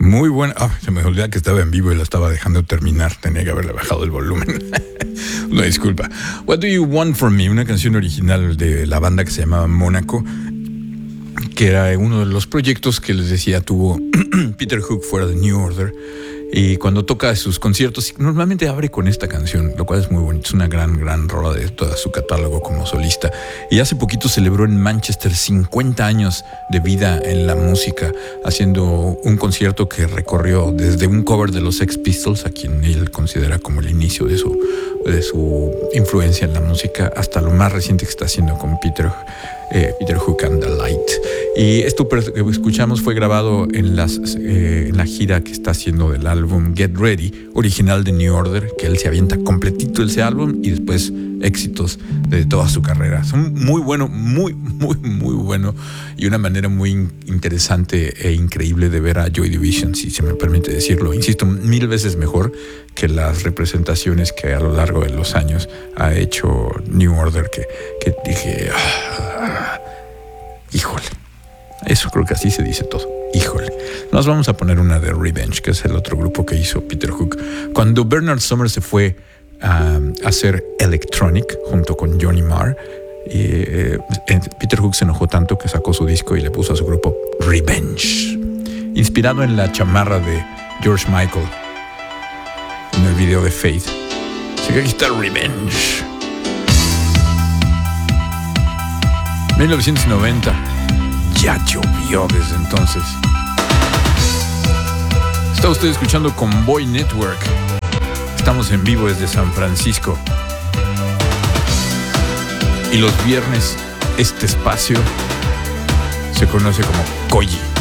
Muy buena. Se me olvidaba que estaba en vivo y la estaba dejando terminar. Tenía que haberle bajado el volumen. Una disculpa. What Do You Want From Me, una canción original de la banda que se llamaba Mónaco, que era uno de los proyectos que les decía tuvo Peter Hook fuera de New Order. Y cuando toca sus conciertos, normalmente abre con esta canción, lo cual es muy bonito. Es una gran rola de todo su catálogo como solista. Y hace poquito celebró en Manchester 50 años de vida en la música, haciendo un concierto que recorrió desde un cover de los Sex Pistols, a quien él considera como el inicio de su influencia en la música, hasta lo más reciente que está haciendo con Peter Hook and the Light. Y esto que escuchamos fue grabado en la gira que está haciendo del álbum Get Ready, original de New Order, que él se avienta completito ese álbum y después éxitos de toda su carrera. Son muy bueno, muy bueno, y una manera muy interesante e increíble de ver a Joy Division, si se me permite decirlo. Insisto, 1000 veces mejor que las representaciones que a lo largo de los años ha hecho New Order, que dije, híjole, eso creo que así se dice todo, híjole. Nos vamos a poner una de Revenge, que es el otro grupo que hizo Peter Hook. Cuando Bernard Sumner se fue a hacer Electronic junto con Johnny Marr, Peter Hook se enojó tanto que sacó su disco y le puso a su grupo Revenge, inspirado en la chamarra de George Michael en el video de Faith. Así que aquí está Revenge. 1990. Ya llovió desde entonces. Está usted escuchando Convoy Network. Estamos en vivo desde San Francisco. Y los viernes este espacio se conoce como Koji.